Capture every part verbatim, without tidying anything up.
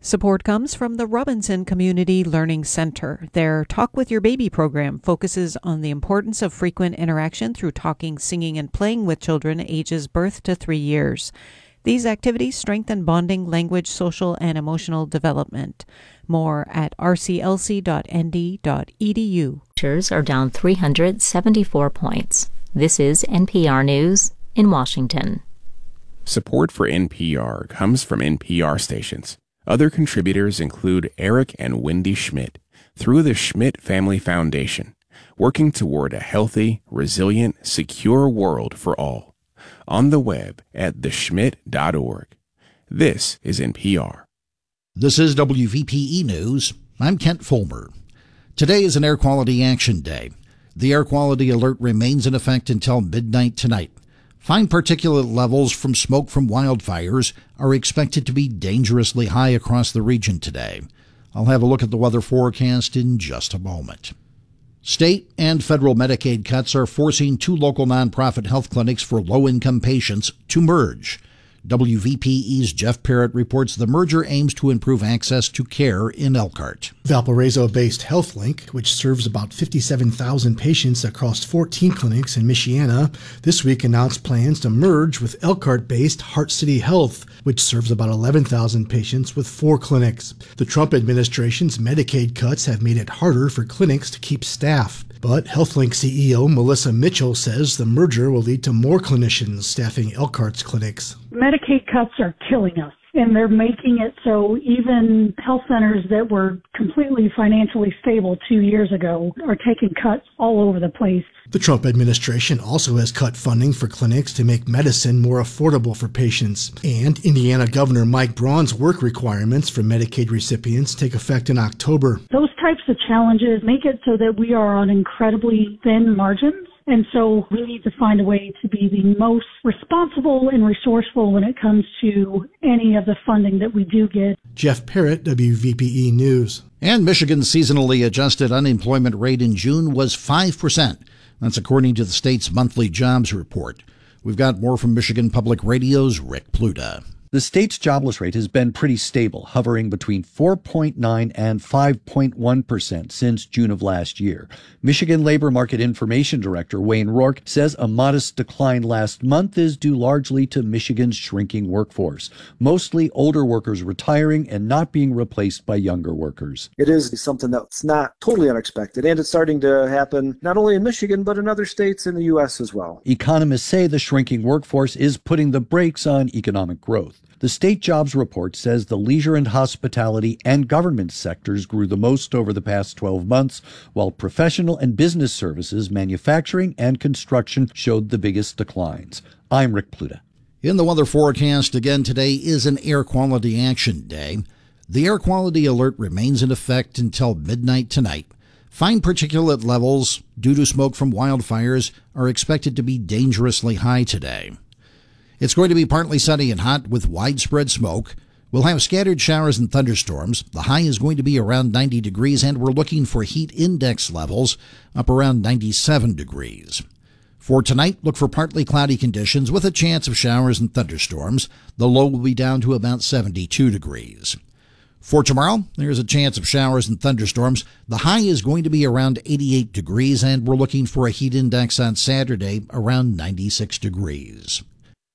Support comes from the Robinson Community Learning Center. Their Talk with Your Baby program focuses on the importance of frequent interaction through talking, singing, and playing with children ages birth to three years. These activities strengthen bonding, language, social, and emotional development. More at r c l c dot n d dot e d u. Temperatures are down three hundred seventy-four points. This is N P R News in Washington. Support for N P R comes from N P R stations. Other contributors include Eric and Wendy Schmidt through the Schmidt Family Foundation, working toward a healthy, resilient, secure world for all. On the web at the schmidt dot org. This is N P R. This is W V P E News. I'm Kent Fulmer. Today is an Air Quality Action Day. The air quality alert remains in effect until midnight tonight. Fine particulate levels from smoke from wildfires are expected to be dangerously high across the region today. I'll have a look at the weather forecast in just a moment. State and federal Medicaid cuts are forcing two local nonprofit health clinics for low-income patients to merge. W V P E's Jeff Parrott reports the merger aims to improve access to care in Elkhart. Valparaiso-based HealthLink, which serves about fifty-seven thousand patients across fourteen clinics in Michiana, this week announced plans to merge with Elkhart-based Heart City Health, which serves about eleven thousand patients with four clinics. The Trump administration's Medicaid cuts have made it harder for clinics to keep staff. But HealthLink C E O Melissa Mitchell says the merger will lead to more clinicians staffing Elkhart's clinics. Medicaid cuts are killing us, and they're making it so even health centers that were completely financially stable two years ago are taking cuts all over the place. The Trump administration also has cut funding for clinics to make medicine more affordable for patients. And Indiana Governor Mike Braun's work requirements for Medicaid recipients take effect in October. Those types of challenges make it so that we are on incredibly thin margins. And so we need to find a way to be the most responsible and resourceful when it comes to any of the funding that we do get. Jeff Parrott, W V P E News. And Michigan's seasonally adjusted unemployment rate in June was five percent. That's according to the state's monthly jobs report. We've got more from Michigan Public Radio's Rick Pluta. The state's jobless rate has been pretty stable, hovering between four point nine and five point one percent since June of last year. Michigan Labor Market Information Director Wayne Rourke says a modest decline last month is due largely to Michigan's shrinking workforce, mostly older workers retiring and not being replaced by younger workers. It is something that's not totally unexpected, and it's starting to happen not only in Michigan, but in other states in the U S as well. Economists say the shrinking workforce is putting the brakes on economic growth. The state jobs report says the leisure and hospitality and government sectors grew the most over the past twelve months, while professional and business services, manufacturing, and construction showed the biggest declines. I'm Rick Pluta. In the weather forecast again today is an Air Quality Action Day. The air quality alert remains in effect until midnight tonight. Fine particulate levels due to smoke from wildfires are expected to be dangerously high today. It's going to be partly sunny and hot with widespread smoke. We'll have scattered showers and thunderstorms. The high is going to be around ninety degrees, and we're looking for heat index levels up around ninety-seven degrees. For tonight, look for partly cloudy conditions with a chance of showers and thunderstorms. The low will be down to about seventy-two degrees. For tomorrow, there's a chance of showers and thunderstorms. The high is going to be around eighty-eight degrees, and we're looking for a heat index on Saturday around ninety-six degrees.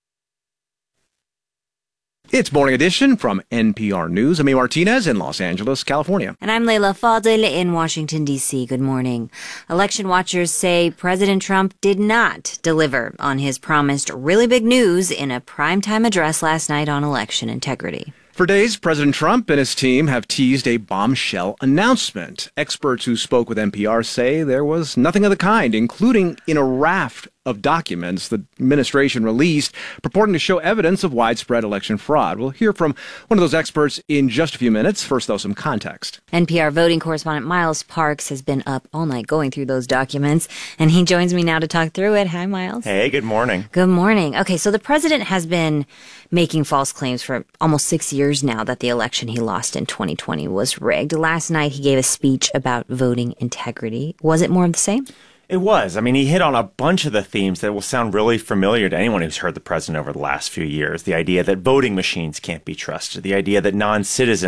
It's Morning Edition from N P R News. I'm A. Martinez in Los Angeles, California. And I'm Leila Fadel in Washington, D C. Good morning. Election watchers say President Trump did not deliver on his promised really big news in a primetime address last night on election integrity. For days, President Trump and his team have teased a bombshell announcement. Experts who spoke with N P R say there was nothing of the kind, including in a raft of documents the administration released purporting to show evidence of widespread election fraud. We'll hear from one of those experts in just a few minutes. First, though, some context. N P R voting correspondent Miles Parks has been up all night going through those documents, and he joins me now to talk through it. Hi, Miles. Hey, good morning. Good morning. Okay, so the president has been making false claims for almost six years now that the election he lost in twenty twenty was rigged. Last night, he gave a speech about voting integrity. Was it more of the same? It was. I mean, he hit on a bunch of the themes that will sound really familiar to anyone who's heard the president over the last few years. The idea that voting machines can't be trusted, the idea that non-citizens